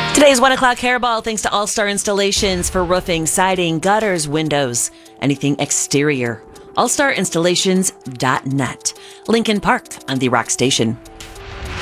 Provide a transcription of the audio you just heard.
Today's 1 o'clock hairball thanks to All Star Installations for roofing, siding, gutters, windows, anything exterior. AllStarInstallations.net. Lincoln Park on the Rock Station.